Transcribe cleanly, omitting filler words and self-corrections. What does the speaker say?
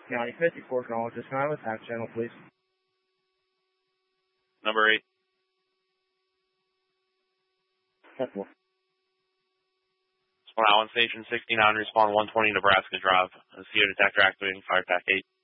County 54, acknowledge this kind of attack channel, please. Number 8. 10-4. Spawn Island Station 69, respond 120 Nebraska Drive. CO detector activating, fire attack 8.